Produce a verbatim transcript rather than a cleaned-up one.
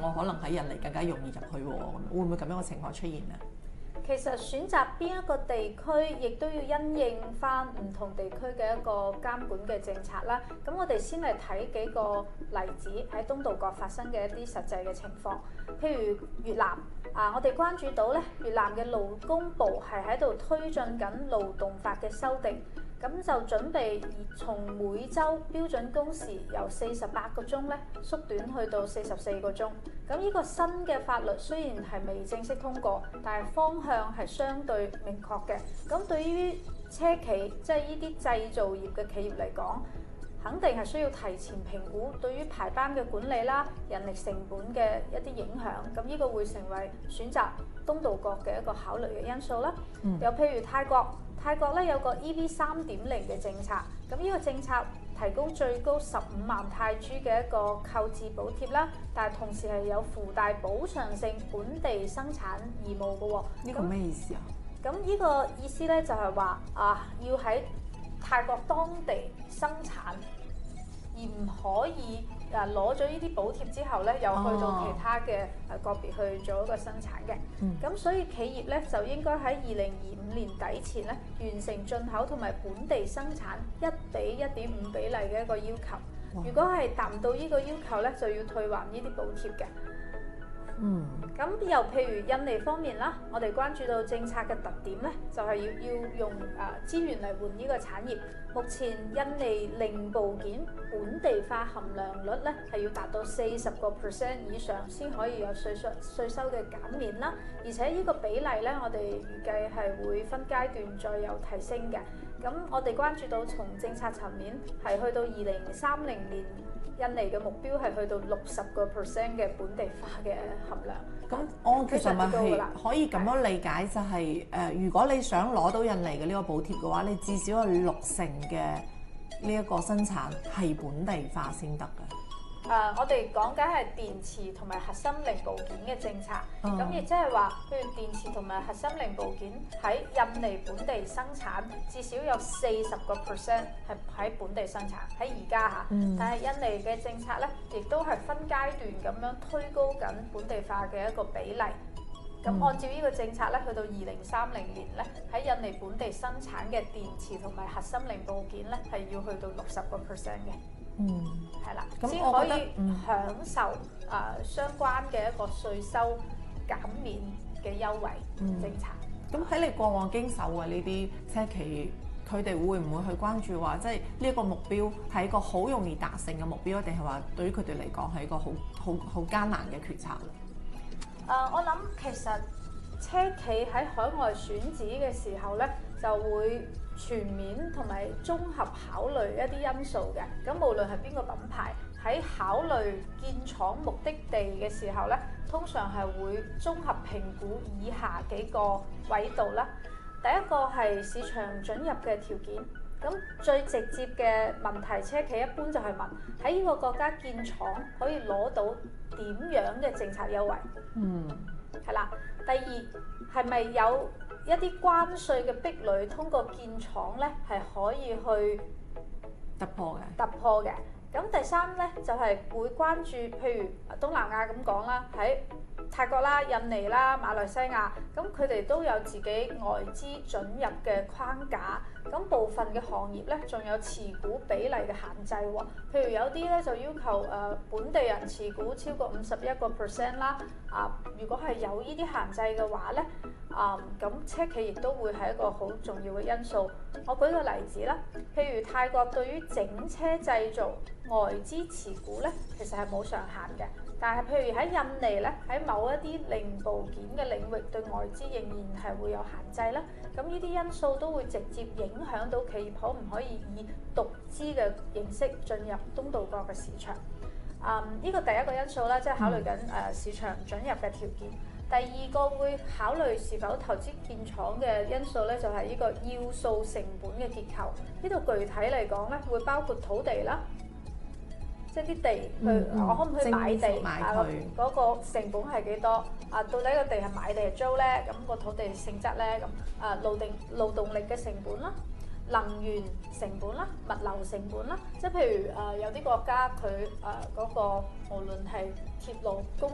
我可能喺印尼更加容易入去喎，會唔會咁樣嘅情況出現咧？ 其實選擇邊一個地區，亦都要因應翻唔同地區嘅一個監管嘅政策啦。咁我哋先嚟睇幾個例子喺東道國發生嘅一啲實際嘅情況。譬如越南啊，我哋關注到咧，越南嘅勞工部係喺度推進緊勞動法嘅修訂。咁就準備從每週標準工時由四十八個鐘咧縮短去到四十四個鐘。咁呢個新嘅法律雖然係未正式通過，但係方向係相對明確嘅。咁對於車企，即係呢啲製造業嘅企業嚟講，肯定係需要提前評估對於排班嘅管理啦、人力成本嘅一啲影響。咁呢個會成為選擇東道國嘅一個考慮嘅因素啦。嗯、又譬如泰國。泰國咧有個 E V 三點零嘅政策，咁呢個政策提供最高十五萬泰銖嘅一個購置補貼啦，但係同時係有附帶補償性本地生產義務嘅喎。 呢個咩意思啊？ 咁呢個意思咧就係話啊，要喺泰國當地生產，而唔可以誒攞咗呢啲補貼之後咧，又去到其他嘅誒個別去做一個生產嘅。咁、嗯、所以企業咧就應該喺二零二五年底前咧完成進口同埋本地生產一比一點五比例嘅一個要求。哇如果係達唔到呢個要求咧，就要退還呢啲補貼嘅。嗯，咁又譬如印尼方面啦，我哋關注到政策嘅特點咧，就係、是、要要用誒資源嚟換呢個產業。目前印尼零部件本地化含量率咧係要達到四十個 percent 以上，先可以有稅收稅收嘅減免啦。而且呢個比例咧，我哋預計係會分階段再有提升嘅。咁我哋關注到從政策層面係去到二零三零年。印尼嘅目標係去到六十個 percent 嘅本地化嘅含量。咁我其實咪係可以咁樣理解，就係、是、誒、呃，如果你想攞到印尼嘅呢個補貼嘅話，你至少有六成嘅呢一個生產係本地化先得嘅。 誒、uh，我哋講緊係電池同埋核心零部件嘅政策，咁亦即係話，譬如電池同埋核心零部件喺印尼本地生產，至少有四十個 percent 係喺本地生產。喺而家嚇，嗯、但係印尼嘅政策咧，亦都係分階段咁樣推高緊本地化嘅一個比例。咁、嗯、按照呢個政策咧，去到二零三零年咧，喺印尼本地生產嘅電池同埋核心零部件咧，係要去到六十個 percent 嘅。嗯，係啦，先可以享受誒、嗯呃、相關嘅一個稅收減免嘅優惠政策。 咁喺、嗯、你過往經手嘅呢啲車企，佢哋會唔會去關注話，即係呢一個目標係一個好容易達成嘅目標，定係話對於佢哋嚟講係一個好好好艱難嘅決策咧？ 誒、呃，我諗其實車企喺海外選址嘅時候咧，就會全面同埋綜合考慮一啲因素嘅。咁無論係邊個品牌喺考慮建廠目的地嘅時候咧，通常係會綜合評估以下幾個維度啦。第一個係市場准入嘅條件。咁最直接嘅問題，車企一般就係問喺呢個國家建廠可以攞到點樣嘅政策優惠？嗯，係啦。第二係咪有一啲關稅嘅壁壘通過建廠咧係可以去突破嘅？ 突破嘅。咁第三咧就係、是、會關注，譬如東南亞咁講啦，喺泰國啦、印尼啦、馬來西亞，咁佢哋都有自己外資准入嘅框架。咁部分嘅行業咧，仲有持股比例嘅限制喎。譬如有啲咧就要求誒、呃、本地人持股超過五十一個 percent 啦。啊，如果係有呢啲限制嘅話咧，啊咁車企亦都會係一個好重要嘅因素。我舉個例子啦，譬如泰國對於整車製造外資持股咧，其實係冇上限嘅。但係譬如喺印尼咧，喺某一啲零部件嘅領域對外資仍然係會有限制啦。咁呢啲因素都會直接影響到企業可唔可以以獨資嘅形式進入東道國嘅市場。啊、嗯，呢、這個第一個因素咧，即係考慮緊誒市場准入嘅條件。第二個會考慮是否投資建廠嘅因素咧，就係、是、呢個要素成本嘅結構。呢度具體嚟講咧，會包括土地啦。即係啲地，去、嗯嗯、我可唔可以買地買啊？嗰、那個成本係幾多？啊，到底個地係買定係租咧？咁、那個土地性質咧？咁啊，勞定勞動力嘅成本啦，能源成本啦，物流成本啦。即係譬如誒、呃，有啲國家佢誒嗰個無論係鐵路公